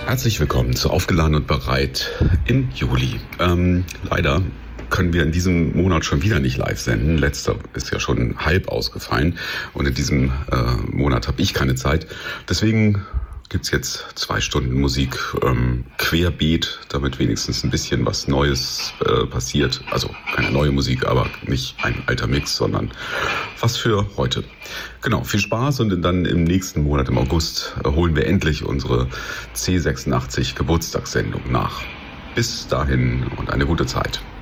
Herzlich willkommen zu Aufgeladen und bereit im Juli. Leider können wir in diesem Monat schon wieder nicht live senden. Letzter ist ja schon halb ausgefallen und in diesem Monat habe ich keine Zeit. Deswegen gibt's jetzt 2 Stunden Musik querbeet, damit wenigstens ein bisschen was Neues passiert. Also keine neue Musik, aber nicht ein alter Mix, sondern was für heute. Genau, viel Spaß und dann im nächsten Monat, im August, holen wir endlich unsere C86 Geburtstagssendung nach. Bis dahin und eine gute Zeit.